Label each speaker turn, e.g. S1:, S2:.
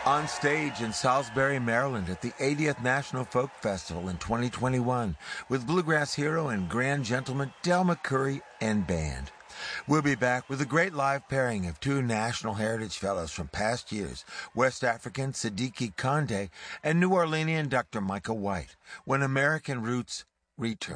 S1: On stage in Salisbury, Maryland at the 80th National Folk Festival in 2021 with bluegrass hero and grand gentleman Del McCoury and band. We'll be back with a great live pairing of two National Heritage Fellows from past years, West African Siddiqui Konde and New Orleanian Dr. Micah White, when American Roots return.